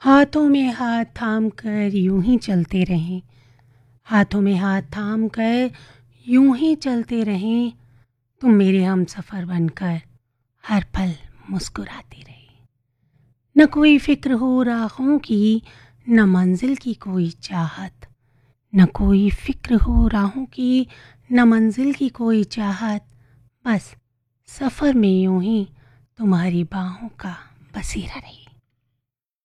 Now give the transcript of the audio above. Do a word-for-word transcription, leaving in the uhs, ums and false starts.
हाथों में हाथ थाम कर यूं ही चलते रहें, हाथों में हाथ थाम कर यूं ही चलते रहें। तुम मेरे हम सफ़र बनकर हर पल मुस्कुराते रहे। न कोई फिक्र हो राहों की, न मंजिल की कोई चाहत, न कोई फिक्र हो राहों की, न मंजिल की कोई चाहत। बस सफ़र में यूं ही तुम्हारी बाहों का बसेरा रही।